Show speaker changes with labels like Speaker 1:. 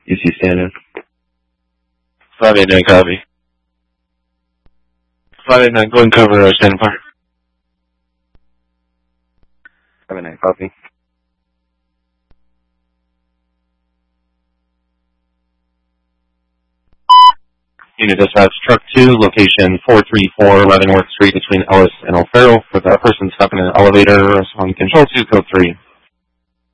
Speaker 1: UC standing.
Speaker 2: 589 copy. 589, go and cover standing fire.
Speaker 1: 589 copy.
Speaker 2: Unit dispatch, truck 2, location 434 Leavenworth Street between Ellis and O'Farrell. For that person stopping in an elevator on control 2, code 3.